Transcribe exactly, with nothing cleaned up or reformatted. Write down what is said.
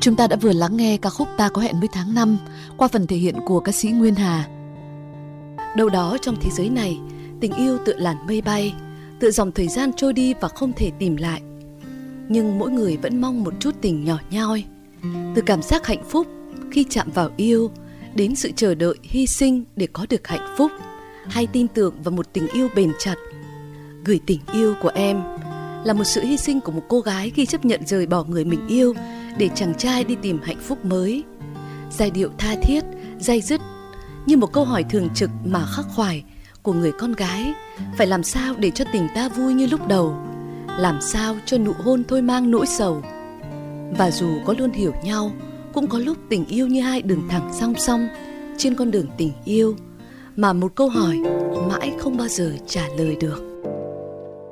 Chúng ta đã vừa lắng nghe ca khúc Ta Có Hẹn Với Tháng Năm qua phần thể hiện của ca sĩ Nguyên Hà. Đâu đó trong thế giới này, tình yêu tựa làn mây bay, tựa dòng thời gian trôi đi và không thể tìm lại. Nhưng mỗi người vẫn mong một chút tình nhỏ nhoi. Từ cảm giác hạnh phúc khi chạm vào yêu, đến sự chờ đợi hy sinh để có được hạnh phúc, hay tin tưởng vào một tình yêu bền chặt. Gửi tình yêu của em là một sự hy sinh của một cô gái khi chấp nhận rời bỏ người mình yêu để chàng trai đi tìm hạnh phúc mới. Giai điệu tha thiết, day dứt, như một câu hỏi thường trực mà khắc khoải của người con gái. Phải làm sao để cho tình ta vui như lúc đầu? Làm sao cho nụ hôn thôi mang nỗi sầu? Và dù có luôn hiểu nhau, cũng có lúc tình yêu như hai đường thẳng song song trên con đường tình yêu, mà một câu hỏi mãi không bao giờ trả lời được.